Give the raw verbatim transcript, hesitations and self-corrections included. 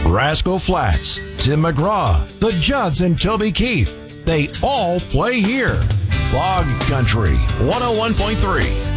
Rascal Flatts, Tim McGraw, the Judds and Toby Keith. They all play here. Log Country one oh one point three.